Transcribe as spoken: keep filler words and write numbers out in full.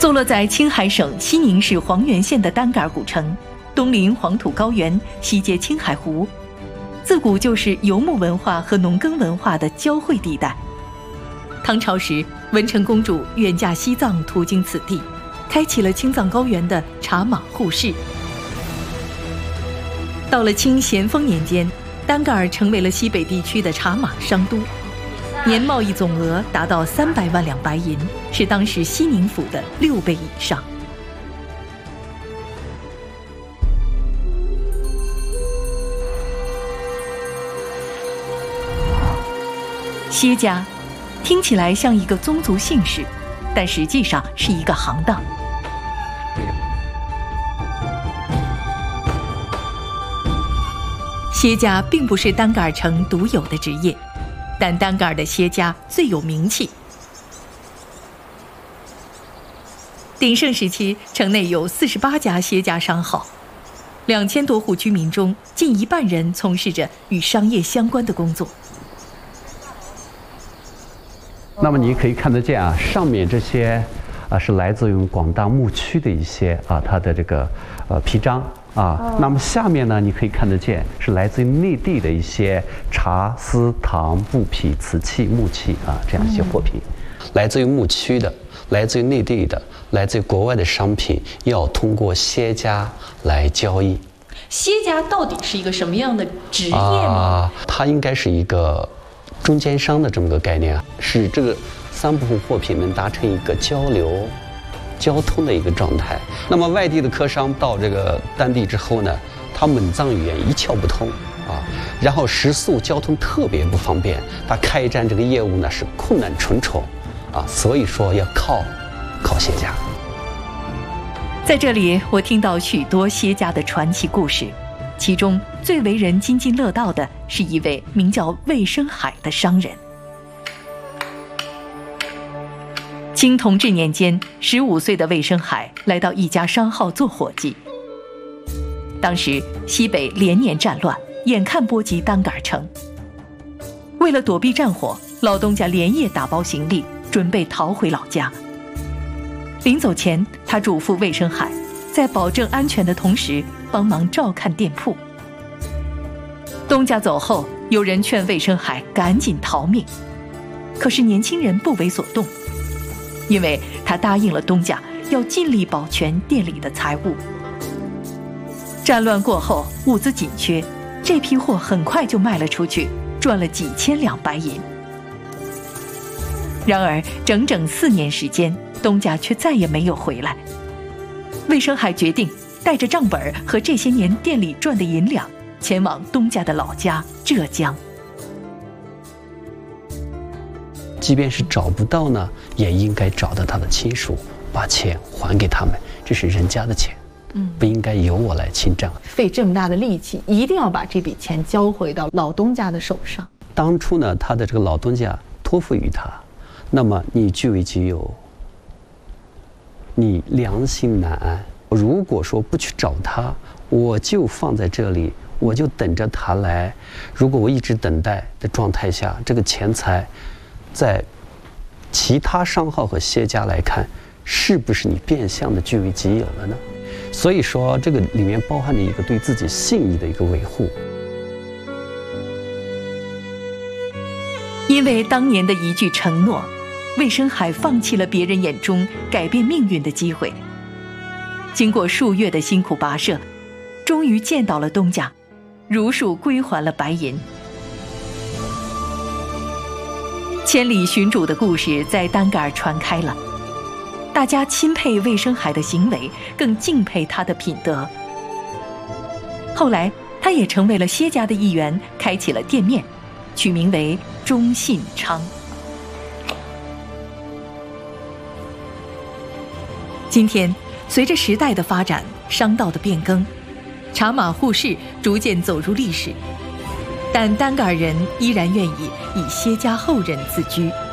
坐落在青海省西宁市黄原县的丹格尔古城，东临黄土高原，西接青海湖，自古就是游牧文化和农耕文化的交汇地带。唐朝时，文成公主远嫁西藏，途经此地，开启了青藏高原的茶马互市。到了清咸丰年间，丹格尔成为了西北地区的茶马商都，年贸易总额达到三百万两白银，是当时西宁府的六倍以上。歇家听起来像一个宗族姓氏，但实际上是一个行当。歇家并不是丹格尔城独有的职业，但丹格尔的歇家最有名气。鼎盛时期，城内有四十八家歇家商号，两千多户居民中，近一半人从事着与商业相关的工作。 那么你可以看得见啊，上面这些啊是来自于广大牧区的一些啊它的这个呃批章啊。哦、那么下面呢，你可以看得见是来自于内地的一些茶、丝、糖、布匹、瓷器、木器啊这样一些货品。嗯、来自于牧区的，来自于内地的，来自于国外的商品，要通过歇家来交易。 歇家到底是一个什么样的职业吗？ 啊，它应该是一个中间商的这么个概念啊，使这个三部分货品能达成一个交流、交通的一个状态。那么外地的客商到这个丹地之后呢，他蒙藏语言一窍不通啊，然后食宿交通特别不方便，他开展这个业务呢是困难重重啊，所以说要靠靠歇家。 在这里，我听到许多歇家的传奇故事。其中最为人津津乐道的是一位名叫魏生海的商人。清同治年间，十五岁的魏生海来到一家商号做伙计。当时西北连年战乱，眼看波及丹格尔城。为了躲避战火，老东家连夜打包行李，准备逃回老家。临走前，他嘱咐魏生海，在保证安全的同时，帮忙照看店铺。东家走后，有人劝魏生海赶紧逃命，可是年轻人不为所动，因为他答应了东家要尽力保全店里的财物。战乱过后，物资紧缺，这批货很快就卖了出去，赚了几千两白银。然而整整四年时间，东家却再也没有回来。魏生海决定带着账本和这些年店里赚的银两，前往东家的老家浙江。 即便是找不到呢，也应该找到他的亲属，把钱还给他们，这是人家的钱，嗯，不应该由我来侵占。 费这么大的力气，一定要把这笔钱交回到老东家的手上。 当初呢，他的这个老东家托付于他，那么你据为己有，你良心难安。如果说不去找他，我就放在这里，我就等着他来。如果我一直等待的状态下，这个钱财在其他商号和歇家来看，是不是你变相的据为己有了呢？所以说，这个里面包含着一个对自己信义的一个维护。 因为当年的一句承诺，魏生海放弃了别人眼中改变命运的机会。经过数月的辛苦跋涉，终于见到了东家，如数归还了白银。千里寻主的故事在丹格尔传开了，大家钦佩魏生海的行为，更敬佩他的品德。后来他也成为了歇家的一员，开启了店面，取名为中信昌。今天随着时代的发展，商道的变更，茶马互市逐渐走入历史，但丹格尔人依然愿意以歇家后人自居。